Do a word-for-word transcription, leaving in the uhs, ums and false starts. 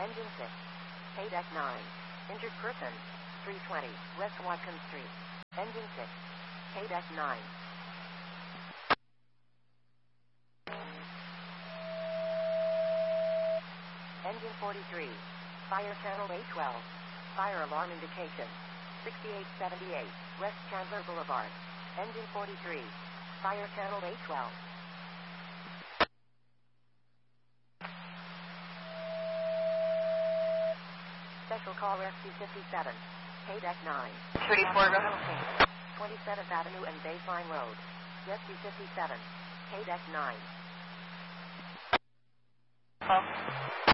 Engine six. K-Deck nine. Injured person. three twenty West Watkins Street. Engine six. K-Deck nine. Engine forty-three. Fire channel A twelve. Fire alarm indication. sixty-eight seventy-eight West Chandler Boulevard. Engine forty-three. Fire channel A twelve. Special call Rescue fifty-seven. K-Deck nine. thirty-four, go ahead. twenty-seventh Avenue and Baseline Road. Rescue fifty-seven. K-Deck nine. Oh.